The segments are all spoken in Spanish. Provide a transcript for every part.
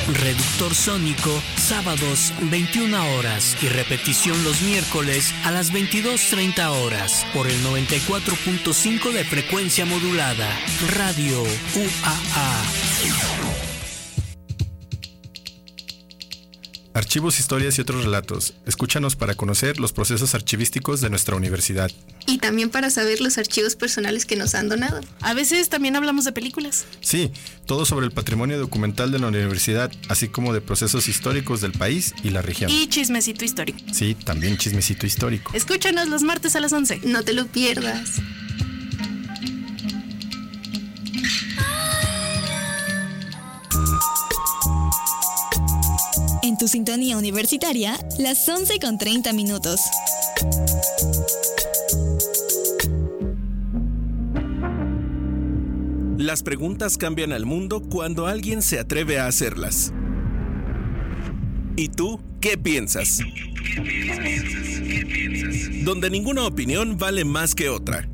Reductor Sónico, sábados 21 horas y repetición los miércoles a las 22:30 horas por el 94.5 de frecuencia modulada. Radio UAA. Archivos, historias y otros relatos. Escúchanos para conocer los procesos archivísticos de nuestra universidad. Y también para saber los archivos personales que nos han donado. A veces también hablamos de películas. Sí, todo sobre el patrimonio documental de la universidad, así como de procesos históricos del país y la región. Y chismecito histórico. Sí, también chismecito histórico. Escúchanos los martes a las 11. No te lo pierdas. En tu sintonía universitaria, las 11:30. Las preguntas cambian al mundo cuando alguien se atreve a hacerlas. ¿Y tú qué piensas? Donde ninguna opinión vale más que otra.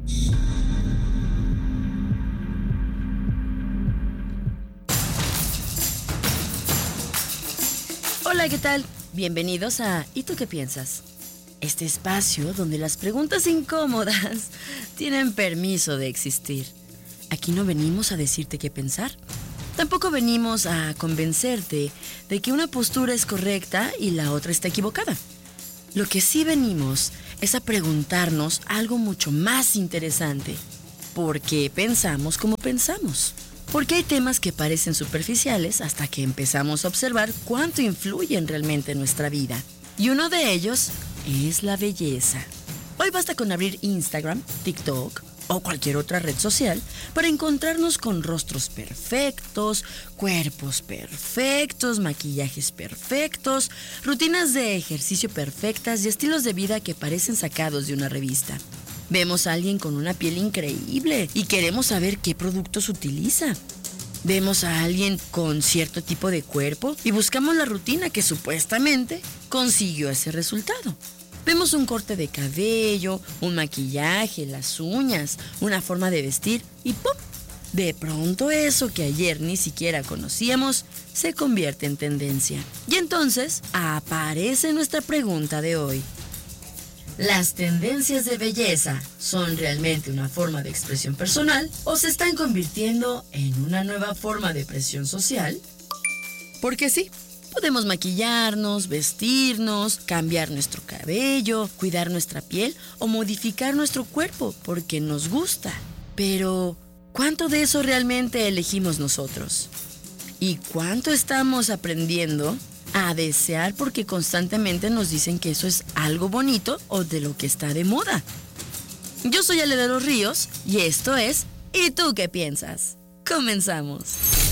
Hola, ¿qué tal? Bienvenidos a ¿Y tú qué piensas? Este espacio donde las preguntas incómodas tienen permiso de existir. Aquí no venimos a decirte qué pensar. Tampoco venimos a convencerte de que una postura es correcta y la otra está equivocada. Lo que sí venimos es a preguntarnos algo mucho más interesante. ¿Por qué pensamos como pensamos? Porque hay temas que parecen superficiales hasta que empezamos a observar cuánto influyen realmente en nuestra vida. Y uno de ellos es la belleza. Hoy basta con abrir Instagram, TikTok o cualquier otra red social para encontrarnos con rostros perfectos, cuerpos perfectos, maquillajes perfectos, rutinas de ejercicio perfectas y estilos de vida que parecen sacados de una revista. Vemos a alguien con una piel increíble y queremos saber qué productos utiliza. Vemos a alguien con cierto tipo de cuerpo y buscamos la rutina que supuestamente consiguió ese resultado. Vemos un corte de cabello, un maquillaje, las uñas, una forma de vestir y ¡pum! De pronto eso que ayer ni siquiera conocíamos se convierte en tendencia. Y entonces aparece nuestra pregunta de hoy. ¿Las tendencias de belleza son realmente una forma de expresión personal o se están convirtiendo en una nueva forma de presión social? Porque sí, podemos maquillarnos, vestirnos, cambiar nuestro cabello, cuidar nuestra piel o modificar nuestro cuerpo porque nos gusta. Pero, ¿cuánto de eso realmente elegimos nosotros? ¿Y cuánto estamos aprendiendo a desear porque constantemente nos dicen que eso es algo bonito o de lo que está de moda? Yo soy Ale de los Ríos y esto es ¿Y tú qué piensas? Comenzamos.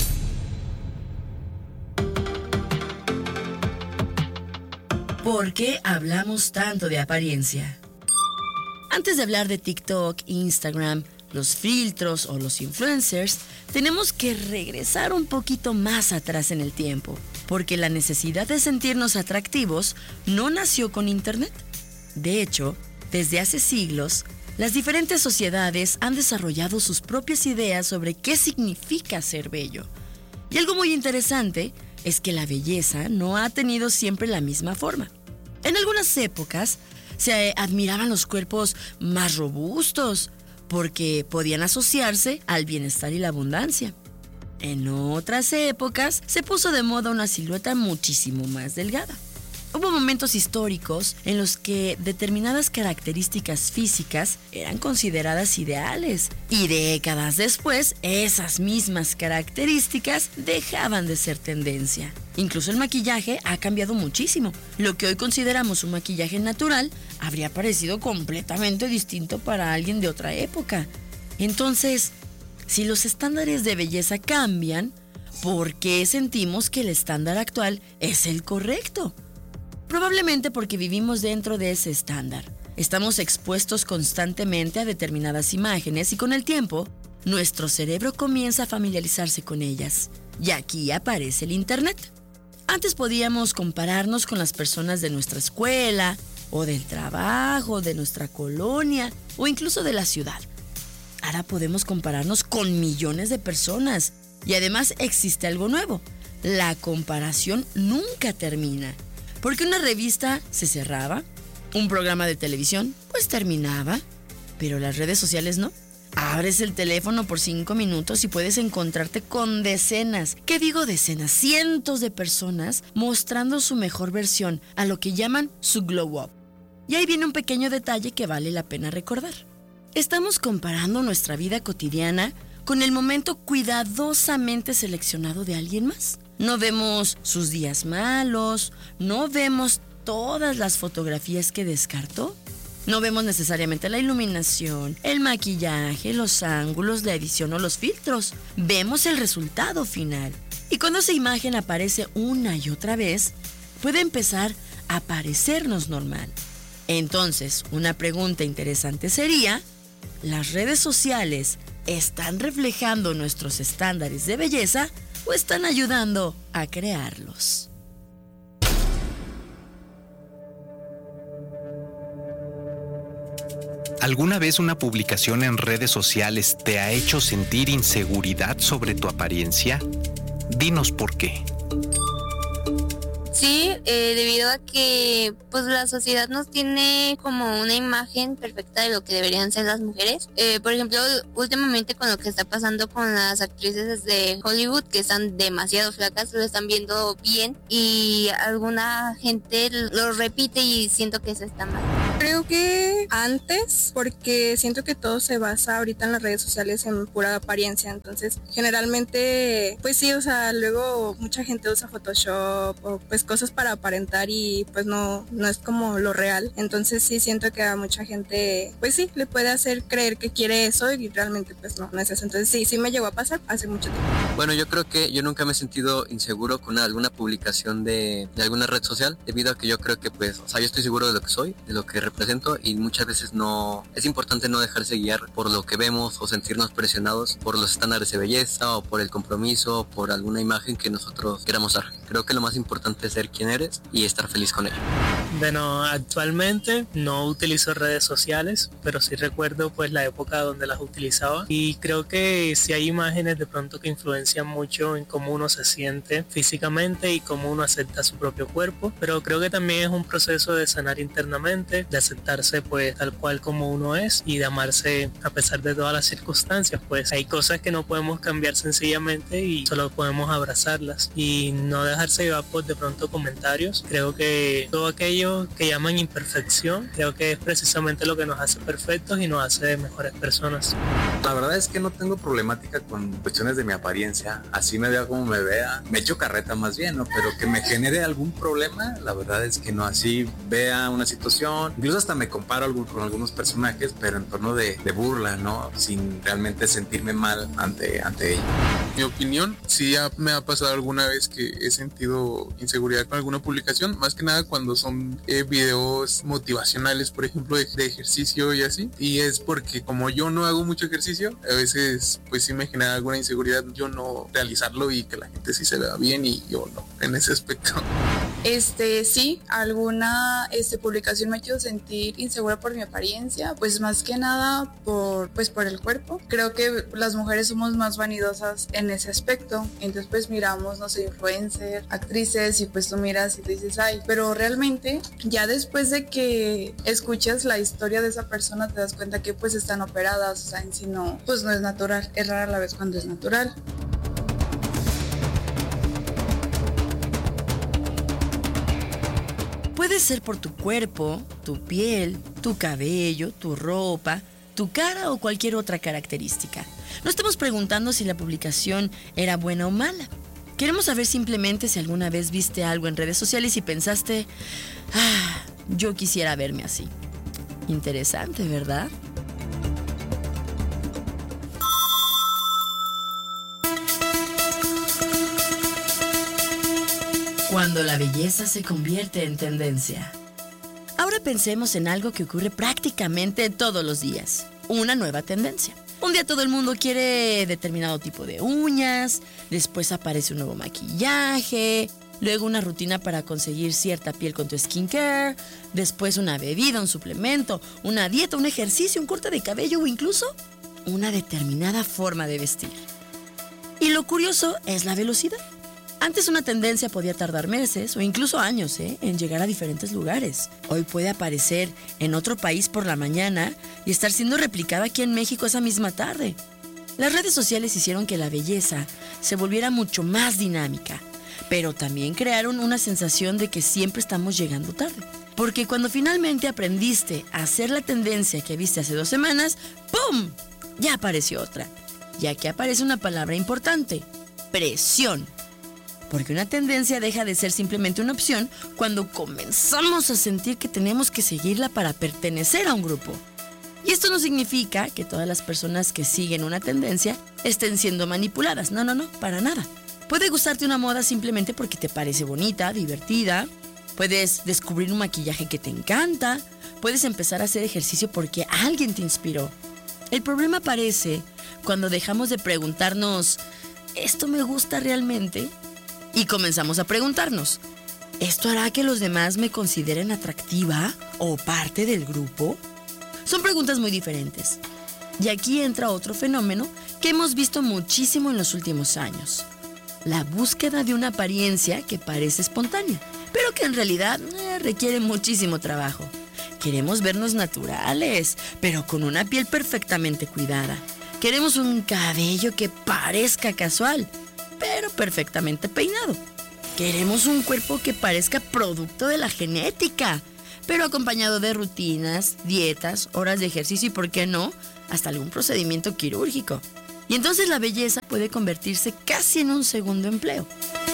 ¿Por qué hablamos tanto de apariencia? Antes de hablar de TikTok, Instagram, los filtros o los influencers, tenemos que regresar un poquito más atrás en el tiempo, porque la necesidad de sentirnos atractivos no nació con Internet. De hecho, desde hace siglos, las diferentes sociedades han desarrollado sus propias ideas sobre qué significa ser bello. Y algo muy interesante es que la belleza no ha tenido siempre la misma forma. En algunas épocas se admiraban los cuerpos más robustos, porque podían asociarse al bienestar y la abundancia. En otras épocas se puso de moda una silueta muchísimo más delgada. Hubo momentos históricos en los que determinadas características físicas eran consideradas ideales y décadas después esas mismas características dejaban de ser tendencia. Incluso el maquillaje ha cambiado muchísimo. Lo que hoy consideramos un maquillaje natural habría parecido completamente distinto para alguien de otra época. Entonces, si los estándares de belleza cambian, ¿por qué sentimos que el estándar actual es el correcto? Probablemente porque vivimos dentro de ese estándar. Estamos expuestos constantemente a determinadas imágenes y con el tiempo, nuestro cerebro comienza a familiarizarse con ellas. Y aquí aparece el Internet. Antes podíamos compararnos con las personas de nuestra escuela, o del trabajo, de nuestra colonia, o incluso de la ciudad. Ahora podemos compararnos con millones de personas. Y además existe algo nuevo, la comparación nunca termina. Porque una revista se cerraba, un programa de televisión pues terminaba, pero las redes sociales no. Abres el teléfono por 5 minutos y puedes encontrarte con decenas, ¿qué digo decenas? Cientos de personas mostrando su mejor versión, a lo que llaman su glow up. Y ahí viene un pequeño detalle que vale la pena recordar. Estamos comparando nuestra vida cotidiana con el momento cuidadosamente seleccionado de alguien más. No vemos sus días malos, no vemos todas las fotografías que descartó. No vemos necesariamente la iluminación, el maquillaje, los ángulos, la edición o los filtros. Vemos el resultado final. Y cuando esa imagen aparece una y otra vez, puede empezar a parecernos normal. Entonces, una pregunta interesante sería, ¿las redes sociales están reflejando nuestros estándares de belleza o están ayudando a crearlos? ¿Alguna vez una publicación en redes sociales te ha hecho sentir inseguridad sobre tu apariencia? Dinos por qué. Sí, debido a que pues la sociedad nos tiene como una imagen perfecta de lo que deberían ser las mujeres. Por ejemplo, últimamente con lo que está pasando con las actrices de Hollywood, que están demasiado flacas, lo están viendo bien y alguna gente lo repite y siento que eso está mal. Creo que antes, porque siento que todo se basa ahorita en las redes sociales en pura apariencia, entonces generalmente, pues sí, o sea, luego mucha gente usa Photoshop o pues cosas para aparentar y pues no es como lo real, entonces sí siento que a mucha gente, pues sí, le puede hacer creer que quiere eso y realmente pues no es eso, entonces sí me llegó a pasar hace mucho tiempo. Bueno, yo creo que yo nunca me he sentido inseguro con alguna publicación de alguna red social, debido a que yo creo que pues, o sea, yo estoy seguro de lo que soy, de lo que represento y muchas veces no, es importante no dejarse guiar por lo que vemos o sentirnos presionados por los estándares de belleza o por el compromiso o por alguna imagen que nosotros queramos dar. Creo que lo más importante es ser quien eres y estar feliz con ello. Bueno, actualmente no utilizo redes sociales, pero sí recuerdo pues la época donde las utilizaba y creo que sí hay imágenes de pronto que influencian mucho en cómo uno se siente físicamente y cómo uno acepta su propio cuerpo, pero creo que también es un proceso de sanar internamente, de aceptarse pues tal cual como uno es y de amarse a pesar de todas las circunstancias. Pues hay cosas que no podemos cambiar sencillamente y solo podemos abrazarlas y no dejarse llevar por de pronto comentarios. Creo que todo aquello que llaman imperfección, creo que es precisamente lo que nos hace perfectos y nos hace mejores personas. La verdad es que no tengo problemática con cuestiones de mi apariencia, así me vea como me vea, me echo carreta más bien, ¿no? Pero que me genere algún problema, la verdad es que no, así vea una situación, incluso hasta me comparo con algunos personajes, pero en torno de burla, ¿no? Sin realmente sentirme mal ante ellos. Mi opinión, sí me ha pasado alguna vez que he sentido inseguridad con alguna publicación, más que nada cuando son videos motivacionales, por ejemplo, de ejercicio y así, y es porque como yo no hago mucho ejercicio, a veces pues sí me genera alguna inseguridad yo no realizarlo y que la gente sí se vea bien y yo no, en ese aspecto. Sí, alguna publicación me ha hecho sentir insegura por mi apariencia, pues más que nada por el cuerpo. Creo que las mujeres somos más vanidosas en ese aspecto, entonces pues miramos, no sé, influencers, actrices y pues tú miras y te dices, ay, pero realmente ya después de que escuchas la historia de esa persona te das cuenta que pues están operadas, o sea, en sí no, pues no es natural, es rara la vez cuando es natural. Puede ser por tu cuerpo, tu piel, tu cabello, tu ropa, tu cara o cualquier otra característica. No estamos preguntando si la publicación era buena o mala. Queremos saber simplemente si alguna vez viste algo en redes sociales y pensaste, yo quisiera verme así. Interesante, ¿verdad? Cuando la belleza se convierte en tendencia. Ahora pensemos en algo que ocurre prácticamente todos los días. Una nueva tendencia. Un día todo el mundo quiere determinado tipo de uñas, después aparece un nuevo maquillaje, luego una rutina para conseguir cierta piel con tu skincare, después una bebida, un suplemento, una dieta, un ejercicio, un corte de cabello o incluso una determinada forma de vestir. Y lo curioso es la velocidad. Antes una tendencia podía tardar meses o incluso años en llegar a diferentes lugares. Hoy puede aparecer en otro país por la mañana y estar siendo replicada aquí en México esa misma tarde. Las redes sociales hicieron que la belleza se volviera mucho más dinámica, pero también crearon una sensación de que siempre estamos llegando tarde. Porque cuando finalmente aprendiste a hacer la tendencia que viste hace 2 semanas, ¡pum!, ya apareció otra. Y aquí aparece una palabra importante: presión. Porque una tendencia deja de ser simplemente una opción cuando comenzamos a sentir que tenemos que seguirla para pertenecer a un grupo. Y esto no significa que todas las personas que siguen una tendencia estén siendo manipuladas. No, para nada. Puede gustarte una moda simplemente porque te parece bonita, divertida. Puedes descubrir un maquillaje que te encanta. Puedes empezar a hacer ejercicio porque alguien te inspiró. El problema aparece cuando dejamos de preguntarnos, ¿esto me gusta realmente? Y comenzamos a preguntarnos, ¿esto hará que los demás me consideren atractiva o parte del grupo? Son preguntas muy diferentes. Y aquí entra otro fenómeno que hemos visto muchísimo en los últimos años: la búsqueda de una apariencia que parece espontánea, pero que en realidad requiere muchísimo trabajo. Queremos vernos naturales, pero con una piel perfectamente cuidada. Queremos un cabello que parezca casual, pero perfectamente peinado. Queremos un cuerpo que parezca producto de la genética, pero acompañado de rutinas, dietas, horas de ejercicio y, ¿por qué no?, hasta algún procedimiento quirúrgico. Y entonces la belleza puede convertirse casi en un segundo empleo.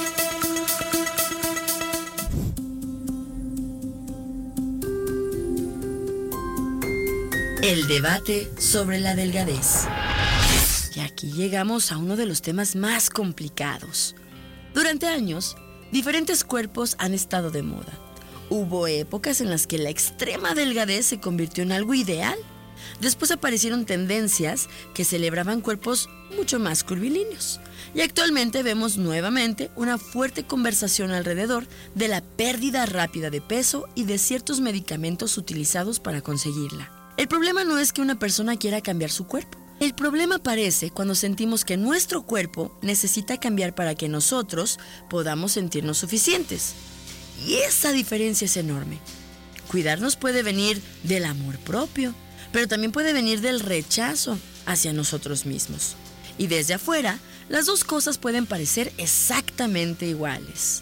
El debate sobre la delgadez. Y aquí llegamos a uno de los temas más complicados. Durante años, diferentes cuerpos han estado de moda. Hubo épocas en las que la extrema delgadez se convirtió en algo ideal. Después aparecieron tendencias que celebraban cuerpos mucho más curvilíneos. Y actualmente vemos nuevamente una fuerte conversación alrededor de la pérdida rápida de peso y de ciertos medicamentos utilizados para conseguirla. El problema no es que una persona quiera cambiar su cuerpo. El problema aparece cuando sentimos que nuestro cuerpo necesita cambiar para que nosotros podamos sentirnos suficientes. Y esa diferencia es enorme. Cuidarnos puede venir del amor propio, pero también puede venir del rechazo hacia nosotros mismos. Y desde afuera, las dos cosas pueden parecer exactamente iguales.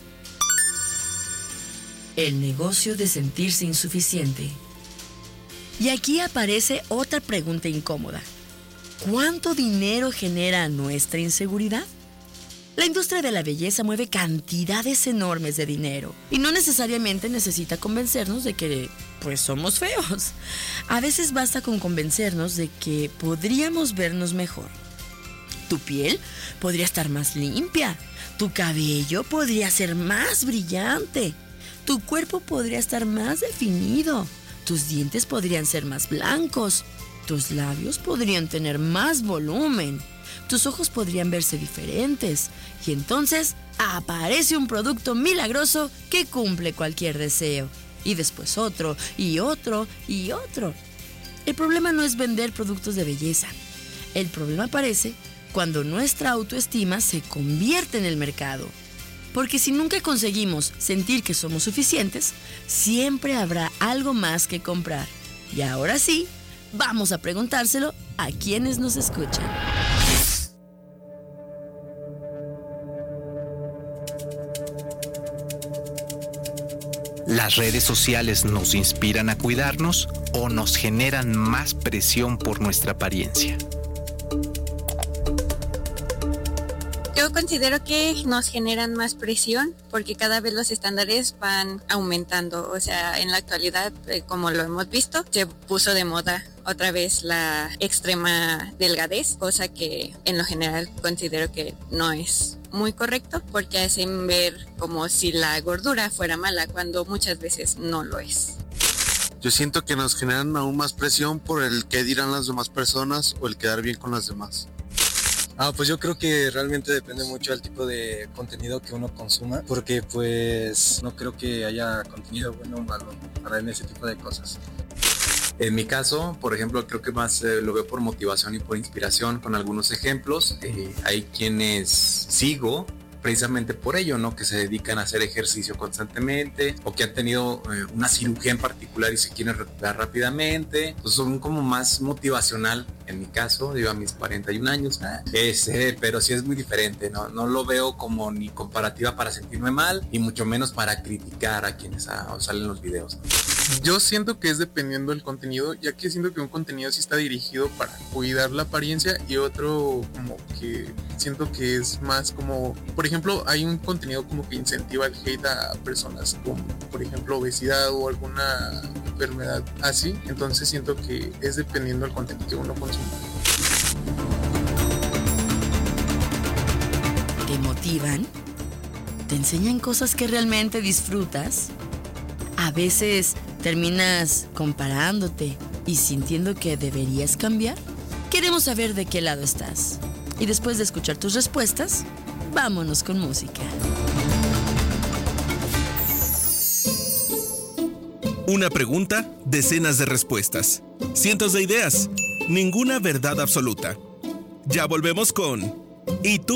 El negocio de sentirse insuficiente. Y aquí aparece otra pregunta incómoda. ¿Cuánto dinero genera nuestra inseguridad? La industria de la belleza mueve cantidades enormes de dinero y no necesariamente necesita convencernos de que, somos feos. A veces basta con convencernos de que podríamos vernos mejor. Tu piel podría estar más limpia, tu cabello podría ser más brillante, tu cuerpo podría estar más definido, tus dientes podrían ser más blancos, tus labios podrían tener más volumen, tus ojos podrían verse diferentes y entonces aparece un producto milagroso que cumple cualquier deseo. Y después otro, y otro, y otro. El problema no es vender productos de belleza. El problema aparece cuando nuestra autoestima se convierte en el mercado. Porque si nunca conseguimos sentir que somos suficientes, siempre habrá algo más que comprar. Y ahora sí, vamos a preguntárselo a quienes nos escuchan. ¿Las redes sociales nos inspiran a cuidarnos o nos generan más presión por nuestra apariencia? Yo considero que nos generan más presión porque cada vez los estándares van aumentando. O sea, en la actualidad, como lo hemos visto, se puso de moda otra vez la extrema delgadez, cosa que en lo general considero que no es muy correcto porque hacen ver como si la gordura fuera mala cuando muchas veces no lo es. Yo siento que nos generan aún más presión por el qué dirán las demás personas o el quedar bien con las demás. Pues yo creo que realmente depende mucho del tipo de contenido que uno consuma, porque pues no creo que haya contenido bueno o malo para en ese tipo de cosas. En mi caso, por ejemplo, creo que más lo veo por motivación y por inspiración con algunos ejemplos. Hay quienes sigo precisamente por ello, ¿no? Que se dedican a hacer ejercicio constantemente o que han tenido una cirugía en particular y se quieren recuperar rápidamente. Entonces son como más motivacional. En mi caso, yo a mis 41 años, pero sí es muy diferente, ¿no? No lo veo como ni comparativa para sentirme mal y mucho menos para criticar a quienes salen los videos. Yo siento que es dependiendo del contenido, ya que siento que un contenido sí está dirigido para cuidar la apariencia y otro como que siento que es más como, por ejemplo, hay un contenido como que incentiva el hate a personas con, por ejemplo, obesidad o alguna enfermedad así. Entonces siento que es dependiendo del contenido que uno consume. ¿Te motivan? ¿Te enseñan cosas que realmente disfrutas? A veces terminas comparándote y sintiendo que deberías cambiar. Queremos saber de qué lado estás. Y después de escuchar tus respuestas, vámonos con música. Una pregunta, decenas de respuestas. Cientos de ideas, ninguna verdad absoluta. Ya volvemos con ¿Y tú